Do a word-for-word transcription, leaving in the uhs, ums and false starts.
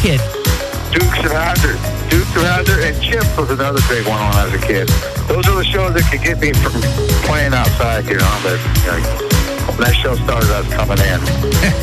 kid? Dukes of Hazzard. Dukes of Hazzard and Chip was another big one when I was a kid. Those are the shows that could get me from playing outside, you know. But you know, when that show started, I was coming in.